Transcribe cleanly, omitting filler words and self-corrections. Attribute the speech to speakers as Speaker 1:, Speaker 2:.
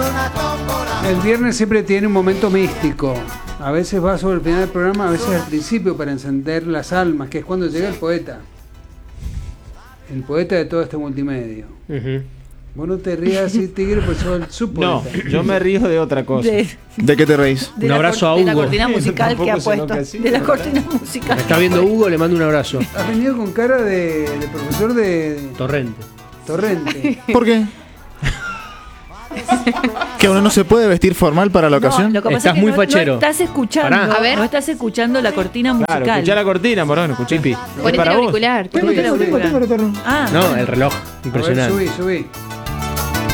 Speaker 1: El viernes siempre tiene un momento místico. A veces va sobre el final del programa, a veces al principio para encender las almas, que es cuando llega el poeta. El poeta de todo este multimedio. Vos no te rías así, Tigre, pues sos el subpoeta.
Speaker 2: No, yo me río de otra cosa.
Speaker 3: ¿De qué te reís?
Speaker 4: Un abrazo a Hugo.
Speaker 5: De la cortina musical que ha puesto. De la cortina musical.
Speaker 4: Me está viendo Hugo, le mando un abrazo.
Speaker 1: Has venido con cara de profesor de
Speaker 4: Torrente.
Speaker 3: ¿Por qué? ¿Que uno no se puede vestir formal para la ocasión?
Speaker 5: Lo que pasa
Speaker 4: Estás
Speaker 5: es que
Speaker 4: muy
Speaker 5: no
Speaker 4: fachero.
Speaker 5: estás escuchando,
Speaker 6: A ver.
Speaker 5: no estás escuchando la cortina musical.
Speaker 2: Claro, escuchá la cortina, morón, escuchá.
Speaker 6: Ponete el auricular.
Speaker 1: Subí, subí.
Speaker 5: Ah,
Speaker 4: No, el reloj.
Speaker 1: A ver,
Speaker 4: Impresionante.
Speaker 1: subí.